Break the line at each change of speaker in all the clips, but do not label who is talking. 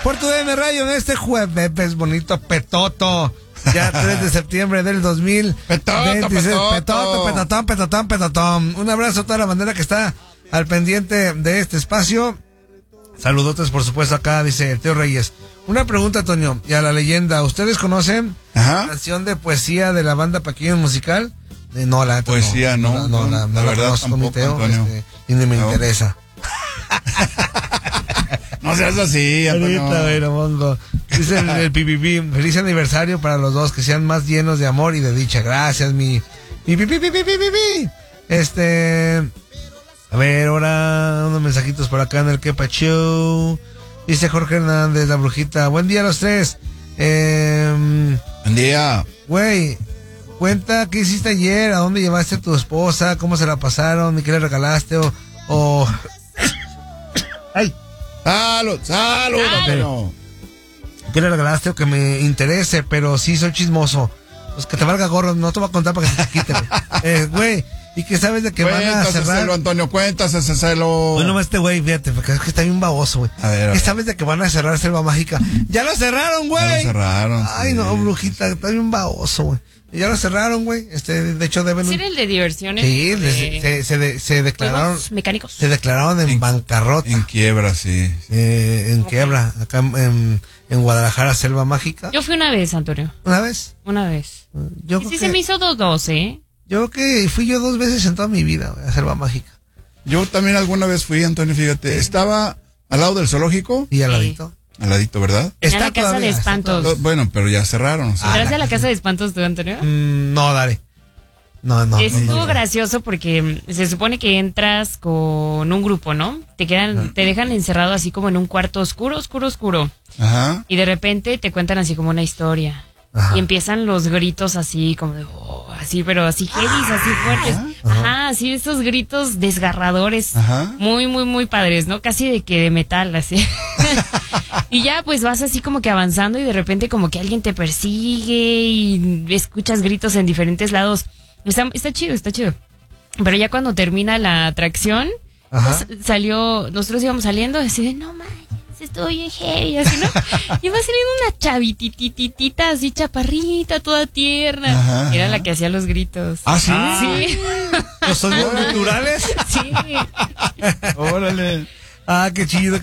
por tu DN Radio en este jueves bonito petoto. Ya 3 de septiembre del 2026. Petotón. Un abrazo a toda la bandera que está al pendiente de este espacio. Saludotes, por supuesto, acá dice Teo Reyes. Una pregunta, Toño, y a la leyenda. ¿Ustedes conocen la canción de poesía de la banda Pequeño Musical? No, la
poesía no.
La verdad
conozco,
tampoco, Teo, y ni me interesa.
No seas así, Antonio.
Ahorita, bueno, mongo. Dice el PPP, feliz aniversario para los dos, que sean más llenos de amor y de dicha. Gracias, mi PPP. A ver, ahora unos mensajitos por acá en el Kepa Show. Dice Jorge Hernández, la brujita. Buen día a los tres.
Buen día.
Güey, cuenta qué hiciste ayer, a dónde llevaste a tu esposa, cómo se la pasaron y qué le regalaste o... ¡Ay!
¡Salud, Antonio!
¿Qué le regalaste o que me interese? Pero sí soy chismoso. Pues que te valga gorro, no te voy a contar para que se te quite, güey. Y que sabes de que van a cerrar.
Antonio, cuéntaselo.
Bueno, este güey, fíjate, porque es que está bien baboso, güey.
A ver.
¿Qué sabes de que van a cerrar Selva Mágica? ¡Ya lo cerraron, güey!
Ya lo cerraron.
Ay,
sí.
no, brujita, está bien baboso, güey. Ya lo cerraron, güey. De hecho deben...
¿Sí era el de diversiones?
Sí, se declararon...
mecánicos.
Se declararon en bancarrota.
En quiebra, sí.
Quiebra, acá en Guadalajara, Selva Mágica.
Yo fui una vez, Antonio.
¿Una vez?
Una vez.
Yo
y sí se me hizo dos, ¿eh?
Yo creo que fui 2 veces en toda mi vida, güey, a Selva Mágica.
Yo también alguna vez fui, Antonio, fíjate. Sí. Estaba al lado del zoológico.
Y al ladito.
Al ladito, ¿verdad?
Está la casa de espantos.
Bueno, pero ya cerraron. O sea.
¿Entraste a la casa de espantos tú, Antonio?
No, dale. No.
Estuvo gracioso porque se supone que entras con un grupo, ¿no? Te dejan encerrado así como en un cuarto oscuro.
Ajá.
Y de repente te cuentan así como una historia. Ajá. Y empiezan los gritos así como de así, pero así heavies, así fuertes. Ajá, así esos gritos desgarradores.
Ajá.
Muy, muy, muy padres, ¿no? Casi de metal, así. Y ya pues vas así como que avanzando y de repente como que alguien te persigue y escuchas gritos en diferentes lados. Está chido. Pero ya cuando termina la atracción, nosotros íbamos saliendo así de no manches, estoy bien heavy, así, ¿no? Y va saliendo una chavitititita así chaparrita, toda tierna.
Ajá.
Era la que hacía los gritos.
¿Ah, sí?
Sí.
¿Los sonidos naturales?
Sí.
Órale.
Ah, qué chido.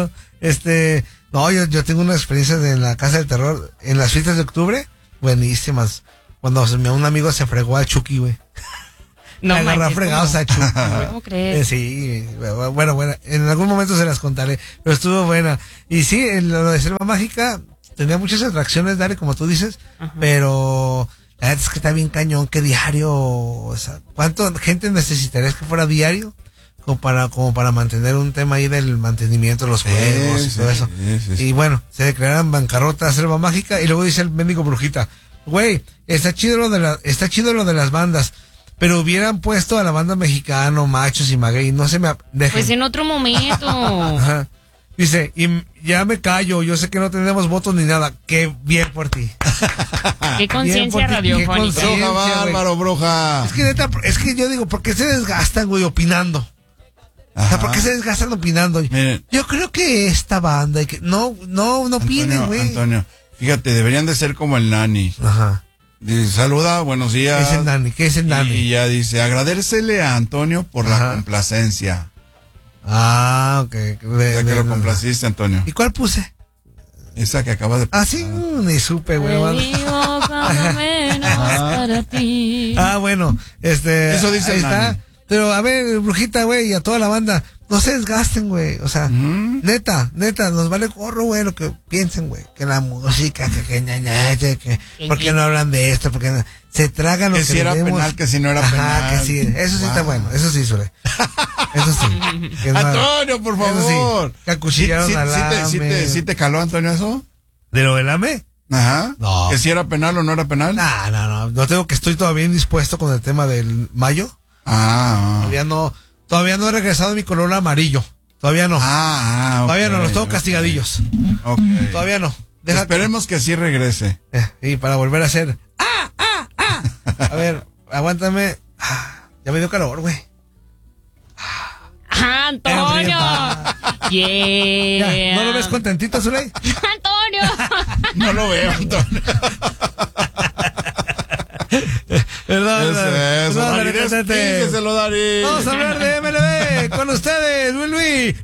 No, yo tengo una experiencia en la Casa del Terror, en las fiestas de octubre, buenísimas. Cuando un amigo se fregó a Chucky, güey.
No,
agarró fregados a Chucky.
¿Cómo crees?
Sí, bueno, en algún momento se las contaré, pero estuvo buena. Y sí, lo de Selva Mágica tenía muchas atracciones, Dari, como tú dices, pero la verdad es que está bien cañón, que diario, o sea, ¿cuánto gente necesitarías que fuera diario? Como para mantener un tema ahí del mantenimiento de los juegos y todo eso. Sí. Y bueno, se declararon bancarrota Selva Mágica y luego dice el mendigo brujita, güey, está chido lo de las bandas, pero hubieran puesto a la banda Mexicano, Machos y Maguey, no se me dejen.
Pues en otro momento.
Ajá. Dice, y ya me callo, yo sé que no tenemos votos ni nada, qué bien por ti.
Qué conciencia radiofónica.
Bruja, bárbaro, bruja.
Es que yo digo, ¿por qué se desgastan, güey, opinando? O sea, ¿por qué se desgastan opinando?
Miren,
yo creo que esta banda, y que no opinen, güey.
Antonio, fíjate, deberían de ser como el Nani.
Ajá.
Dice, saluda, buenos días.
¿Qué es el Nani?
Y ya dice, agradecele a Antonio por la complacencia.
Ah, ok.
Ya que lo complaciste, Antonio.
¿Y cuál puse?
Esa que acabas de...
Ah, sí, ni supe, güey.
Para ti.
Ah, bueno,
Eso dice
ahí
el Nani.
está. Pero a ver, brujita, güey, y a toda la banda, no se desgasten, güey. O sea, neta, nos vale gorro, güey, lo que piensen, güey. Que la música, que ¿por qué no hablan de esto? Porque no, se tragan lo que
si era
debemos.
penal, que si no era penal.
Que sí, eso sí está bueno, eso sí, Sule. Eso sí.
Antonio, por favor.
Sí, que acuchillaron al AME.
¿Sí te caló, Antonio, eso?
¿De lo del AME?
Ajá.
No.
¿Que si era penal o no era penal?
No tengo que estoy todavía indispuesto con el tema del mayo. Todavía no he regresado a mi color amarillo. Todavía no. Todavía no, los tengo castigadillos.
Okay.
Todavía no.
Esperemos que sí regrese.
Y para volver a hacer. A ver, aguántame. Ya me dio calor, güey.
Antonio. Yeah.
¿No lo ves contentito, Zuley?
Antonio.
No lo veo, Antonio.
Perdón,
Eso, Dari,
contente.
despídeselo, Dari.
Vamos a hablar de MLB con ustedes, Luis.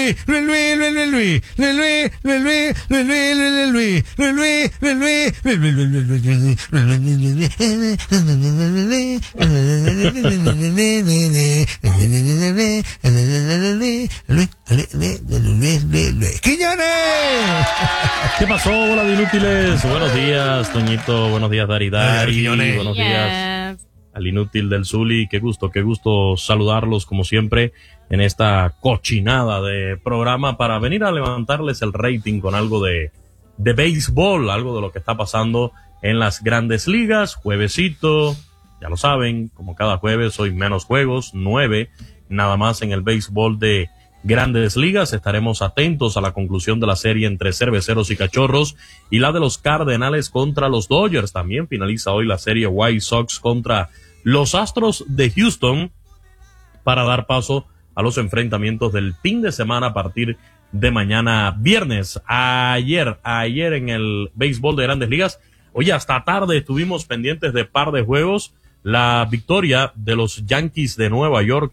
¡Quiñones!
¿Qué pasó, bola de inútiles? Buenos días, Toñito. Buenos días, Dari. Buenos días al inútil del Zuli. Qué gusto saludarlos como siempre en esta cochinada de programa para venir a levantarles el rating con algo de béisbol, algo de lo que está pasando en las grandes ligas. Juevesito, ya lo saben, como cada jueves hoy menos juegos, 9 nada más en el béisbol de Grandes Ligas. Estaremos atentos a la conclusión de la serie entre Cerveceros y Cachorros y la de los Cardenales contra los Dodgers. También finaliza hoy la serie White Sox contra los Astros de Houston para dar paso a los enfrentamientos del fin de semana a partir de mañana viernes. Ayer en el béisbol de Grandes Ligas, oye, hasta tarde estuvimos pendientes de par de juegos. La victoria de los Yankees de Nueva York,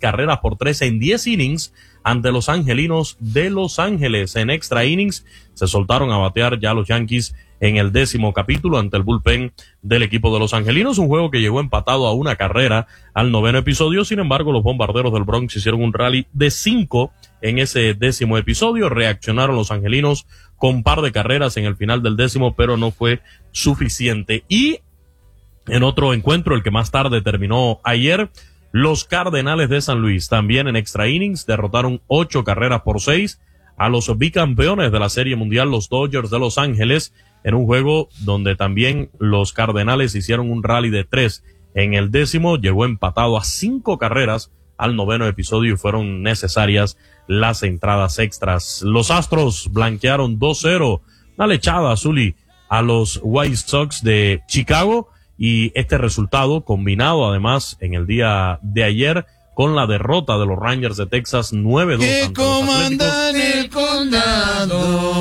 6-3 en 10 innings ante los Angelinos de Los Ángeles. En extra innings se soltaron a batear ya los Yankees en el 10º capítulo ante el bullpen del equipo de los Angelinos. Un juego que llegó empatado a 1 carrera al 9º episodio. Sin embargo, los Bombarderos del Bronx hicieron un rally de 5 en ese 10º episodio. Reaccionaron los Angelinos con par de carreras en el final del 10º, pero no fue suficiente. Y en otro encuentro, el que más tarde terminó ayer, los Cardenales de San Luis, también en extra innings, derrotaron 8-6 a los bicampeones de la Serie Mundial, los Dodgers de Los Ángeles, en un juego donde también los Cardenales hicieron un rally de 3 en el 10º, llegó empatado a 5 carreras al 9º episodio y fueron necesarias las entradas extras. Los Astros blanquearon 2-0, una lechada, Zuli, a los White Sox de Chicago. Y este resultado, combinado además en el día de ayer con la derrota de los Rangers de Texas 9-2.
Que comandan el condado.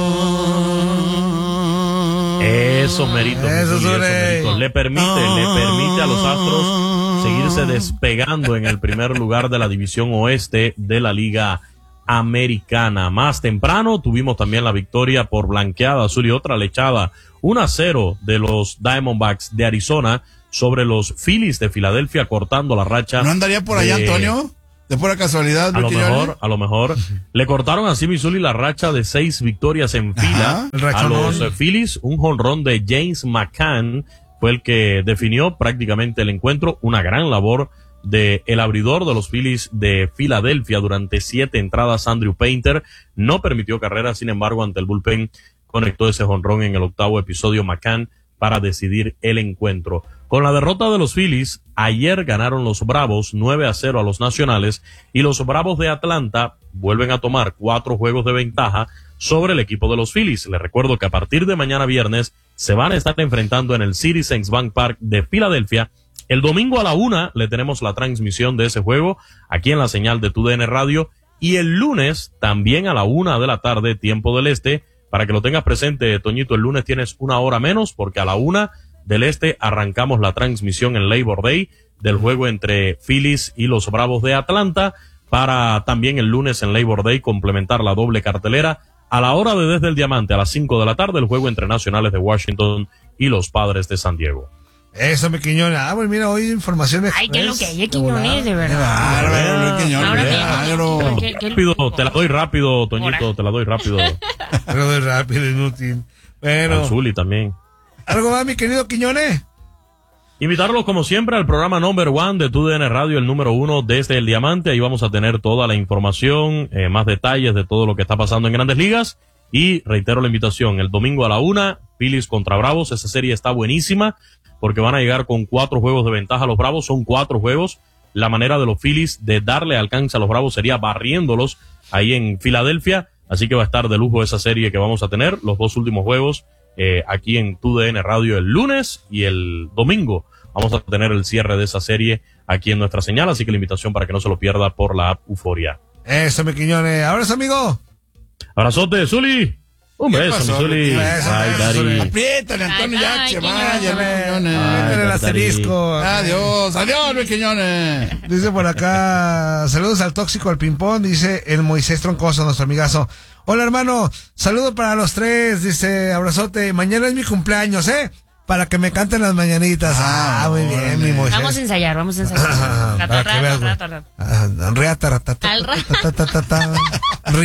Eso mérito. Le permite a los Astros seguirse despegando en el primer lugar de la división oeste de la Liga Americana. Más temprano tuvimos también la victoria por blanqueada azul y otra lechada 1-0 de los Diamondbacks de Arizona sobre los Phillies de Filadelfia, cortando la racha.
¿No andaría por allá, Antonio? De pura casualidad.
A lo mejor. Le cortaron así Missouri la racha de 6 victorias en fila a los Phillies. Un jonrón de James McCann fue el que definió prácticamente el encuentro. Una gran labor de el abridor de los Phillies de Filadelfia durante 7 entradas. Andrew Painter no permitió carrera, sin embargo, ante el bullpen conectó ese jonrón en el 8º episodio McCann para decidir el encuentro. Con la derrota de los Phillies, ayer ganaron los Bravos 9-0 a los Nacionales y los Bravos de Atlanta vuelven a tomar 4 juegos de ventaja sobre el equipo de los Phillies. Les recuerdo que a partir de mañana viernes se van a estar enfrentando en el Citizens Bank Park de Filadelfia. El domingo a la 1 le tenemos la transmisión de ese juego aquí en la señal de TUDN Radio y el lunes también a la 1 de la tarde, tiempo del este. Para que lo tengas presente, Toñito, el lunes tienes 1 hora menos porque a la 1 del este arrancamos la transmisión en Labor Day del juego entre Phillies y los Bravos de Atlanta para también el lunes en Labor Day complementar la doble cartelera a la hora de Desde el Diamante a las 5 de la tarde el juego entre Nacionales de Washington y los Padres de San Diego.
Eso, mi Quiñones. Pues mira, hoy información de...
Ay, qué lo que hay, Quiñones, de verdad.
Rápido, te la doy rápido, Toñito, te la doy rápido.
Te la doy rápido, inútil. Bueno.
Al Zuli también.
¿Algo más, mi querido Quiñones?
Invitarlos como siempre al programa Number 1 de TUDN Radio, el número 1 desde el Diamante. Ahí vamos a tener toda la información, más detalles de todo lo que está pasando en Grandes Ligas. Y reitero la invitación, el domingo a la 1, Phillies contra Bravos. Esa serie está buenísima porque van a llegar con 4 juegos de ventaja a los Bravos. Son 4 juegos. La manera de los Phillies de darle alcance a los Bravos sería barriéndolos ahí en Filadelfia. Así que va a estar de lujo esa serie que vamos a tener. Los 2 últimos juegos aquí en TUDN Radio el lunes y el domingo. Vamos a tener el cierre de esa serie aquí en nuestra señal. Así que la invitación para que no se lo pierda por la app Euforia.
Eso, mi Quiñones. Abrazo, amigo.
Abrazote, Zuli. Un beso, mi Zuli. Ay, Dari.
Apriétale, Antonio, ya que se vaya, mi
Apriétale
Quiñones.
el asterisco.
Adiós, mi Quiñones.
Dice por acá, saludos al tóxico, al ping-pong, dice el Moisés Troncoso, nuestro amigazo. Hola, hermano, saludo para los tres, dice, abrazote, mañana es mi cumpleaños, para que me canten las mañanitas. Muy bien, mi Moisés.
Vamos a ensayar.
Para que veas, güey.
Al rato.